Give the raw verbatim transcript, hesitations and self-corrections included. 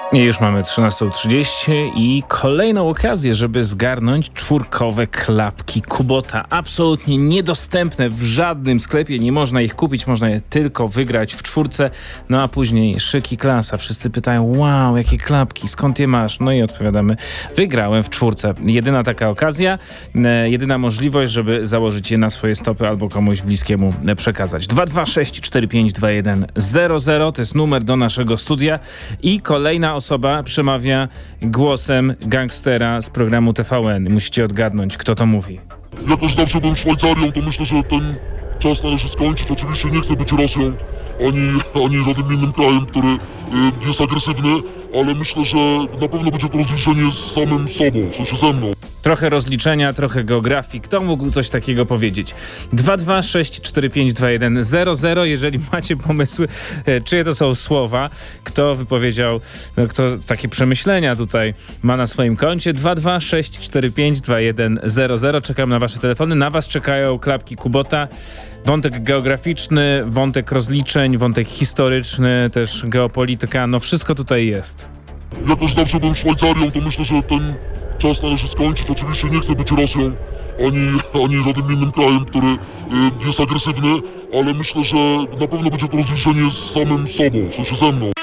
I już mamy trzynastą trzydzieści i kolejną okazję, żeby zgarnąć czwórkowe klapki Kubota. Absolutnie niedostępne w żadnym sklepie, nie można ich kupić, można je tylko wygrać w czwórce. No a później szyk i klasa. Wszyscy pytają, wow, jakie klapki, skąd je masz? No i odpowiadamy, wygrałem w czwórce. Jedyna taka okazja, e, jedyna możliwość, żeby założyć je na swoje stopy albo komuś bliskiemu przekazać. dwa dwa sześć cztery pięć dwa jeden zero zero to jest numer do naszego studia i kolejna osoba przemawia głosem gangstera z programu T V N. Musicie odgadnąć, kto to mówi. Ja też zawsze byłem Szwajcarią, to myślę, że ten czas należy skończyć. Oczywiście nie chcę być Rosją, ani, ani żadnym innym krajem, który y, jest agresywny, ale myślę, że na pewno będzie to rozliczenie z samym sobą, w sensie ze mną. Trochę rozliczenia, trochę geografii. Kto mógł coś takiego powiedzieć? dwa dwa sześć cztery pięć dwa jeden zero zero. Jeżeli macie pomysły, e, czyje to są słowa, kto wypowiedział, no, kto takie przemyślenia tutaj ma na swoim koncie. dwa dwa sześć cztery pięć dwa jeden zero zero. Czekam na wasze telefony. Na was czekają klapki Kubota. Wątek geograficzny, wątek rozliczeń, wątek historyczny, też geopolityka. No wszystko tutaj jest. Ja też zawsze byłem Szwajcarią, to myślę, że ten czas należy skończyć. Oczywiście nie chcę być Rosją, ani, ani żadnym innym krajem, który y, jest agresywny, ale myślę, że na pewno będzie to rozliczenie z samym sobą, w sensie ze mną.